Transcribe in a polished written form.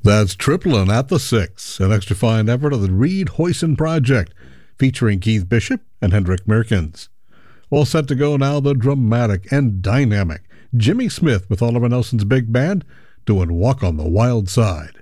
That's Triplin at the Six, an extra fine effort of the Reed Hoyson Project, featuring Keith Bishop and Hendrik Meerkens. All set to go now, the dramatic and dynamic Jimmy Smith with Oliver Nelson's big band doing Walk on the Wild Side.